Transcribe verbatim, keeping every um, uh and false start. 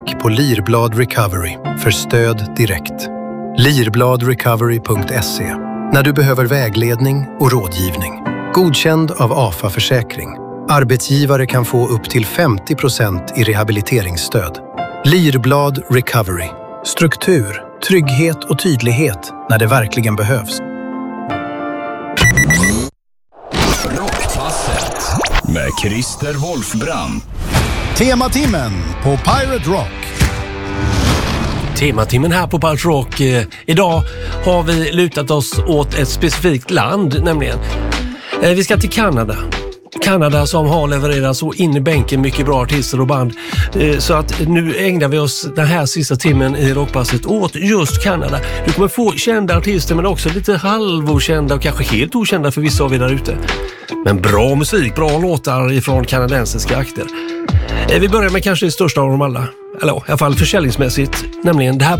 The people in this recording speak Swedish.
på Lirblad Recovery för stöd direkt. lirblad recovery punkt se. När du behöver vägledning och rådgivning. Godkänd av A F A Försäkring. Arbetsgivare kan få upp till femtio procent i rehabiliteringsstöd. Lirblad Recovery. Struktur, trygghet och tydlighet när det verkligen behövs. Rockpasset med Christer Wolfbrand. Tematimmen på Pirate Rock. Tematimmen här på Pirate Rock. Eh, idag har vi lutat oss åt ett specifikt land, nämligen. Eh, vi ska till Kanada. Kanada som har levererat så in i bänken mycket bra artister och band. Eh, så att nu ägnar vi oss den här sista timmen i Rockpasset åt just Kanada. Du kommer få kända artister men också lite halvokända och kanske helt okända för vissa av er där ute. Men bra musik, bra låtar ifrån kanadensiska akter. Vi börjar med kanske det största av dem alla. Eller i alla fall försäljningsmässigt. Nämligen det här